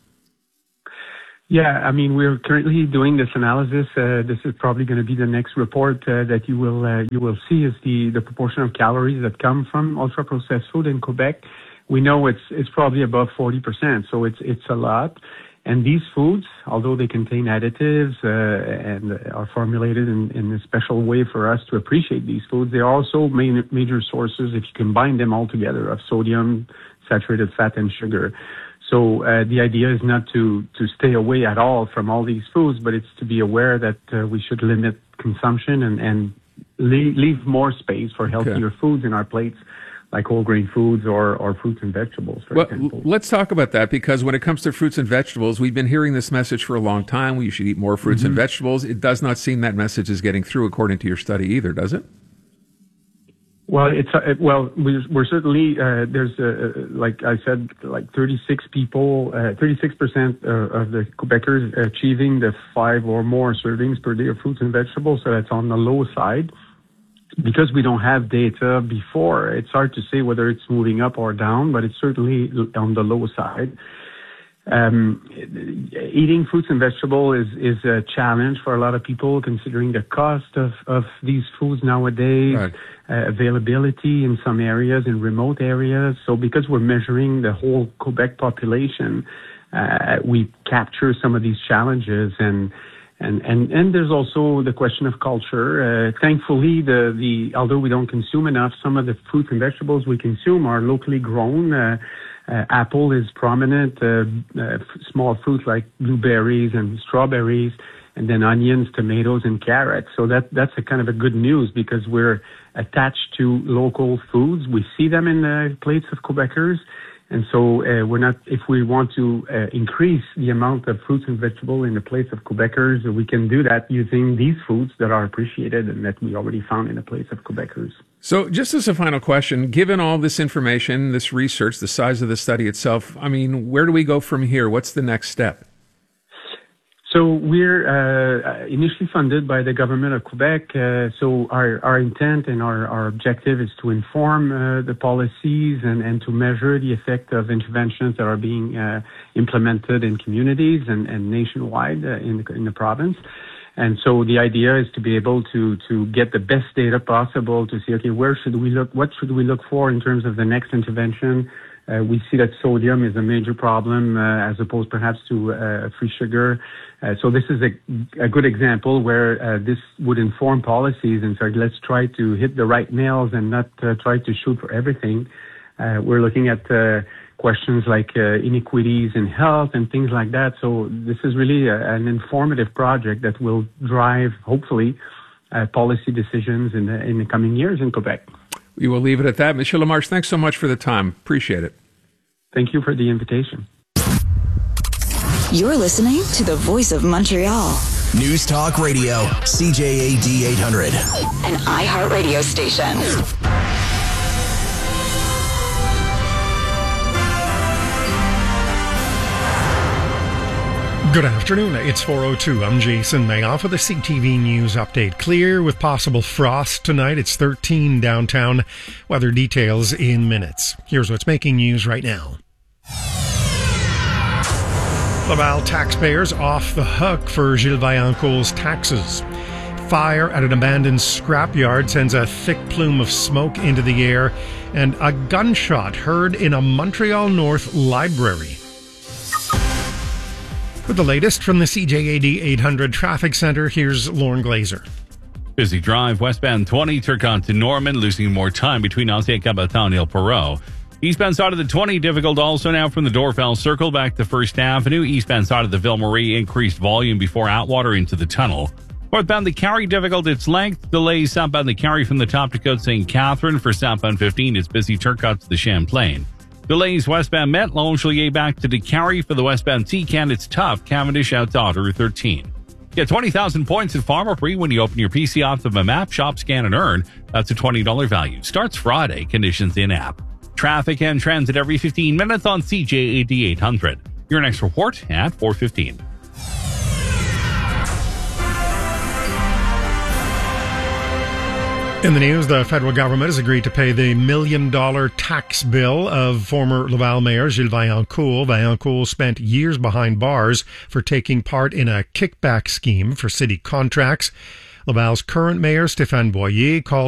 Yeah, I mean, we're currently doing this analysis. Uh, this is probably going to be the next report uh, that you will uh, you will see is the, the proportion of calories that come from ultra-processed food in Quebec. We know it's it's probably above forty percent, so it's it's a lot. And these foods, although they contain additives uh, and are formulated in, in a special way for us to appreciate these foods, they are also main, major sources, if you combine them all together, of sodium, saturated fat, and sugar. So uh, the idea is not to, to stay away at all from all these foods, but it's to be aware that uh, we should limit consumption and, and leave, leave more space for healthier okay. foods in our plates, like whole grain foods or, or fruits and vegetables, for well, example. Let's talk about that, because when it comes to fruits and vegetables, we've been hearing this message for a long time. You should eat more fruits mm-hmm. and vegetables. It does not seem that message is getting through according to your study either, does it? Well, it's uh, well, we're, we're certainly uh, there's uh, like I said, like thirty-six people, uh, thirty-six percent of the Quebecers achieving the five or more servings per day of fruits and vegetables. So that's on the low side. Because we don't have data before, it's hard to say whether it's moving up or down, but it's certainly on the low side. Um, eating fruits and vegetables is, is a challenge for a lot of people, considering the cost of, of these foods nowadays, right. uh, availability in some areas, in remote areas. So because we're measuring the whole Quebec population, uh, we capture some of these challenges. And And, and, and there's also the question of culture. Uh, thankfully, the, the, although we don't consume enough, some of the fruits and vegetables we consume are locally grown. Uh, uh, apple is prominent, uh, uh, small fruits like blueberries and strawberries, and then onions, tomatoes, and carrots. So that, that's a kind of a good news because we're attached to local foods. We see them in the plates of Quebecers. And so uh, we're not, if we want to uh, increase the amount of fruits and vegetables in the plates of Quebecers, we can do that using these foods that are appreciated and that we already found in the plates of Quebecers. So just as a final question, given all this information, this research, the size of the study itself, I mean, where do we go from here? What's the next step? So we're uh, initially funded by the government of Quebec. Uh, so our, our intent and our, our objective is to inform uh, the policies and, and to measure the effect of interventions that are being uh, implemented in communities and, and nationwide uh, in, the, in the province. And so the idea is to be able to, to get the best data possible to see, okay, where should we look, what should we look for in terms of the next intervention? Uh, we see that sodium is a major problem uh, as opposed perhaps to uh, free sugar. Uh, so this is a, a good example where uh, this would inform policies and say, let's try to hit the right nails and not uh, try to shoot for everything. Uh, we're looking at uh, questions like uh, inequities in health and things like that. So this is really a, an informative project that will drive, hopefully, uh, policy decisions in the, in the coming years in Quebec. We will leave it at that. Monsieur Lamarche, thanks so much for the time. Appreciate it. Thank you for the invitation. You're listening to the Voice of Montreal. News Talk Radio, C J A D eight hundred. An iHeartRadio station. Good afternoon. It's four oh two. I'm Jason Mayoff with a C T V News update. Clear with possible frost tonight. It's thirteen downtown. Weather details in minutes. Here's what's making news right now. Laval taxpayers off the hook for Gilles Vaillancourt's taxes. fire at an abandoned scrapyard sends a thick plume of smoke into the air, and a gunshot heard in a Montreal North library. With the latest from the C J A D eight hundred Traffic Center, here's Lauren Glazer. Busy drive, westbound twenty, Turcotte to Norman, losing more time between Ancien Caboton and Il Perot. Eastbound side of the twenty, difficult also now from the Dorval Circle back to First Avenue. Eastbound side of the Ville Marie, increased volume before Atwater into the tunnel. Northbound the Carry, difficult its length. Delays southbound the Carry from the top to Côte Saint Catherine. For southbound fifteen, it's busy Turcotte to the Champlain. Delays westbound Met, Longueuil back to the Carry. For the westbound T-Can, it's tough. Cavendish out to Ottawa thirteen. Get twenty thousand points at Farmer Free when you open your P C Optimum app, shop, scan, and earn. That's a twenty dollars value. Starts Friday. Conditions in-app. Traffic and transit every fifteen minutes on C J A D eight hundred. Your next report at four fifteen. In the news, the federal government has agreed to pay the million-dollar tax bill of former Laval Mayor Gilles Vaillancourt. Vaillancourt spent years behind bars for taking part in a kickback scheme for city contracts. Laval's current mayor, Stéphane Boyer, called